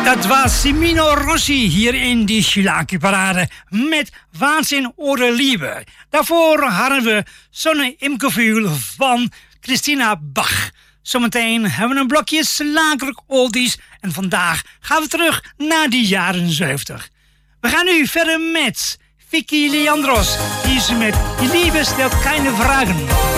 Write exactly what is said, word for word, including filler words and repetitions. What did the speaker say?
Dat was Simino Rossi hier in die Schlagerparade met Waanzin oder Liebe. Daarvoor hadden we Sonne im Gefühl van Christina Bach. Zometeen hebben we een blokje slager oldies en vandaag gaan we terug naar de jaren zeventig. We gaan nu verder met Vicky Leandros. Die is met Die Liebe stelt keine Vragen.